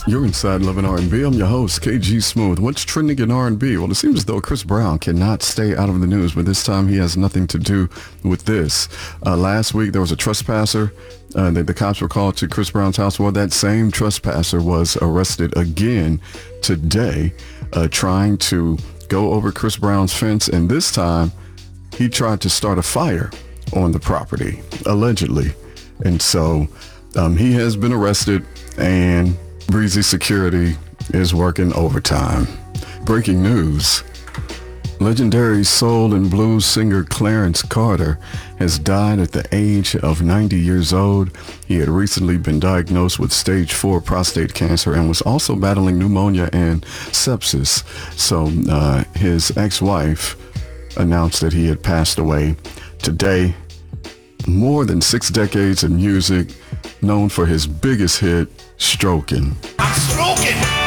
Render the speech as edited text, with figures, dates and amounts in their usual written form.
You're inside Love and R&B. I'm your host, KG Smooth. What's trending in R&B? Well, it seems as though Chris Brown cannot stay out of the news, but this time he has nothing to do with this. Last week, there was a trespasser. The cops were called to Chris Brown's house. Well, that same trespasser was arrested again today, trying to go over Chris Brown's fence, and this time he tried to start a fire on the property, allegedly. And so he has been arrested, and Breezy Security is working overtime. Breaking news. Legendary soul and blues singer Clarence Carter has died at the age of 90 years old. He had recently been diagnosed with stage 4 prostate cancer and was also battling pneumonia and sepsis. So his ex-wife announced that he had passed away today. More than 6 decades in music, known for his biggest hit, Strokin'. I'm stroking.